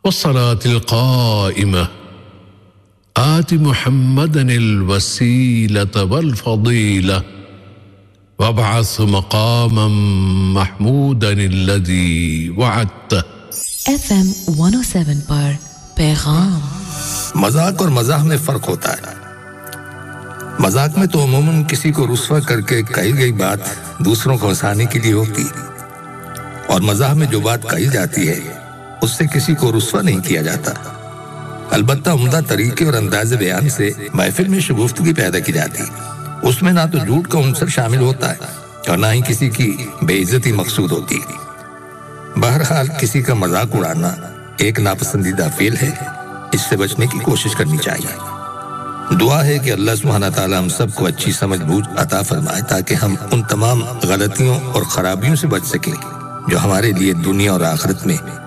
वस्सलातिल क़ाइमा आति मुहम्मदनिल वसीलता वल फ़दीला वबअस मक़ामम महमूदनिल्लज़ी वअदता। FM 107 पर पैगाम। मजाक और मजाक में फर्क होता है। मजाक में तो अमूमन किसी को रुस्वा करके कही गई बात दूसरों को हंसाने के लिए होती है, और मजाक में जो बात कही जाती है उससे किसी को रुस्वा नहीं किया जाता। अलबत्ता उम्दा तरीके और अंदाज़े बयान से महफिल में शगुफ्तगी पैदा की जाती है। उसमें ना तो झूठ का उनसर शामिल होता है और ना ही किसी की बेइज्जती मकसूद होती है। बहरहाल किसी का मजाक उड़ाना एक नापसंदीदा फेल है, इससे बचने की कोशिश करनी चाहिए। दुआ है कि अल्लाह सुब्हाना तआला हम सबको अच्छी समझ बूझ अता फरमाए ताकि हम उन तमाम गलतियों और खराबियों से बच सकें जो हमारे लिए दुनिया और आखिरत में